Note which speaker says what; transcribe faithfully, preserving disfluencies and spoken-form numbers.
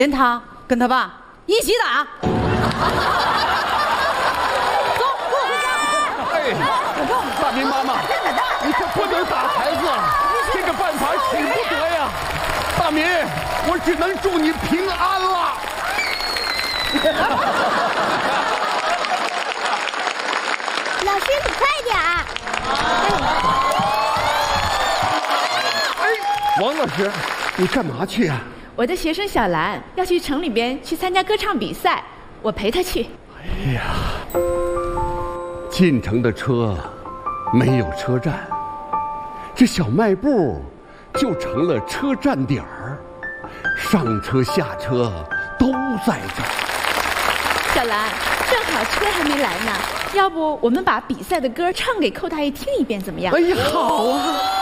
Speaker 1: 连他跟他爸一起打。走，跟我回家。
Speaker 2: 哎，大明妈妈，你可不能打孩子，这个办法使不得呀。大明，我只能祝你平安了。
Speaker 3: 老师，你快点儿！
Speaker 2: 哎，王老师，你干嘛去啊？
Speaker 4: 我的学生小兰要去城里边去参加歌唱比赛，我陪她去。
Speaker 2: 哎呀，进城的车没有车站，这小卖部就成了车站点儿，上车下车都在这儿。
Speaker 4: 小兰，正好车还没来呢，要不我们把比赛的歌唱给寇大爷听一遍，怎么样？
Speaker 2: 哎呀，好啊！